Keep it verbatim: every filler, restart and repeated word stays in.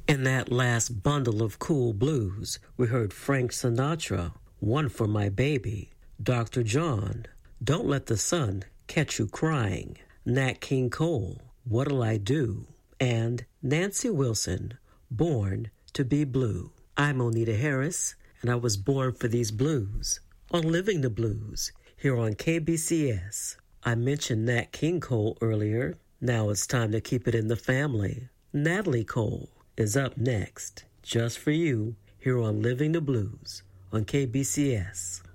In that last bundle of cool blues, we heard Frank Sinatra, One for My Baby, Doctor John, Don't Let the Sun Catch You Crying, Nat King Cole, What'll I Do, and Nancy Wilson, Born to Be Blue. I'm Onita Harris, and I was born for these blues, on Living the Blues, here on K B C S. I mentioned Nat King Cole earlier. Now it's time to keep it in the family. Natalie Cole is up next, just for you, here on Living the Blues on K B C S.